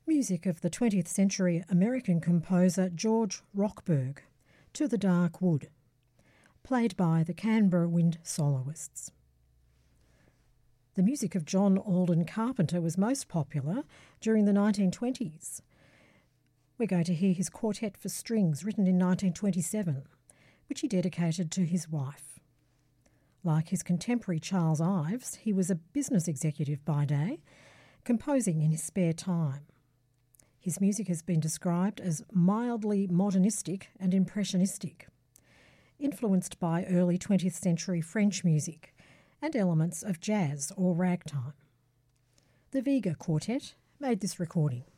Music of the 20th century American composer George Rochberg, To the Dark Wood, played by the Canberra Wind Soloists. The music of John Alden Carpenter was most popular during the 1920s. We're going to hear his Quartet for Strings, written in 1927, which he dedicated to his wife. Like his contemporary Charles Ives, he was a business executive by day, composing in his spare time. His music has been described as mildly modernistic and impressionistic, influenced by early 20th century French music and elements of jazz or ragtime. The Vega Quartet made this recording.